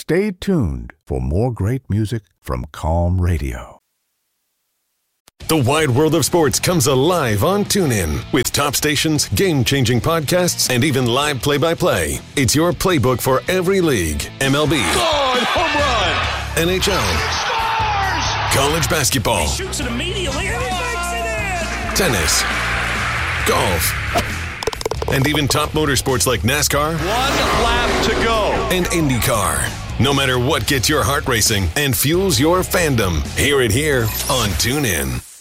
Stay tuned for more great music from Calm Radio. The wide world of sports comes alive on TuneIn with top stations, game-changing podcasts, and even live play-by-play. It's your playbook for every league. MLB. Home run! NHL. Scores! College basketball. He shoots it immediately and he makes it in! Tennis. Golf. And even top motorsports like NASCAR. One lap to go. And IndyCar. No matter what gets your heart racing and fuels your fandom, hear it here on TuneIn.